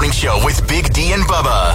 Morning Show with Big D and Bubba.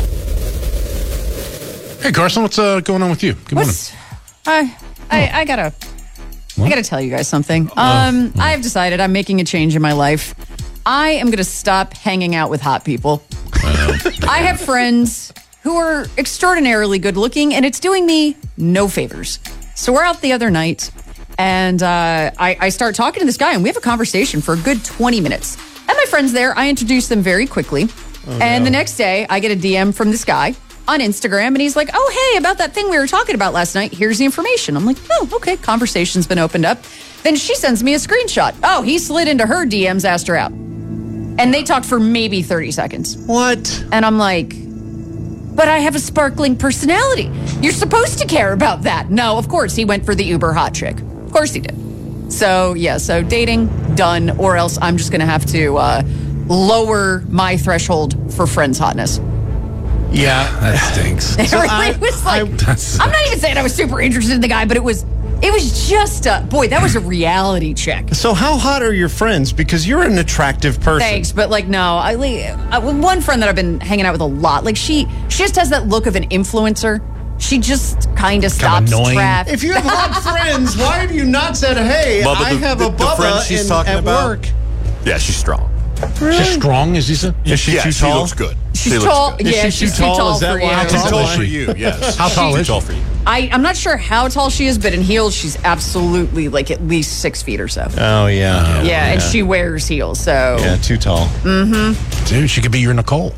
Hey, Carson, what's going on with you? Good morning. I gotta tell you guys something. I've decided I'm making a change in my life. I am gonna stop hanging out with hot people. I have friends who are extraordinarily good looking, and it's doing me no favors. So we're out the other night, and I start talking to this guy, and we have a conversation for a good 20 minutes. And my friend's there. I introduce them very quickly. The next day, I get a DM from this guy on Instagram, and he's like, oh, hey, about that thing we were talking about last night, here's the information. I'm like, oh, okay, conversation's been opened up. Then she sends me a screenshot. Oh, he slid into her DMs, asked her out. And they talked for maybe 30 seconds. What? And I'm like, but I have a sparkling personality. You're supposed to care about that. No, of course, he went for the uber hot chick. Of course he did. So, yeah, so dating, done, or else I'm just going to have to lower my threshold for friends' hotness. Yeah, That stinks. It really was like, I'm not even saying I was super interested in the guy, but it was just that was a reality check. So how hot are your friends? Because you're an attractive person. Thanks, but like, no, one friend that I've been hanging out with a lot, like she just has that look of an influencer. She just kind of stops annoying. traffic. If you have hot friends, why have you not said, hey, Bubba, I have a the friend Bubba she's talking at about? work? Yeah, she's strong. Really? She's strong, as you said? Is she too She tall? looks good. She's She looks tall. good. Yeah, Is she she's too too tall? tall Is that for why? you. How Too tall tall is for she? you, yes. How tall Too is tall she? for you. I'm not sure how tall she is, but in heels, she's absolutely like at least 6 feet or so. Oh, yeah. Yeah, and she wears heels, so. Yeah, too tall. Dude, she could be your Nicole.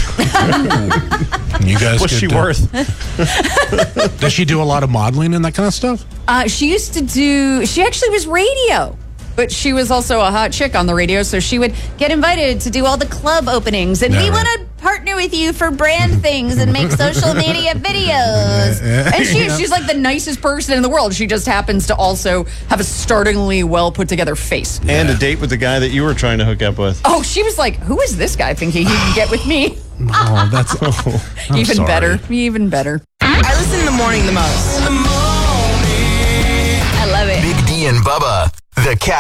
You guys What's could, she worth? Does she do a lot of modeling and that kind of stuff? She actually was radio, but she was also a hot chick on the radio, so she would get invited to do all the club openings, and we want to partner with you for brand things and make social media videos. And she's like the nicest person in the world. She just happens to also have a startlingly well put together face. And a date with the guy that you were trying to hook up with. Oh, she was like, who is this guy thinking he can get with me? Oh, that's I'm Even sorry. better. Even better. I listen in the morning the most. I love it. Big D and Bubba, the cat.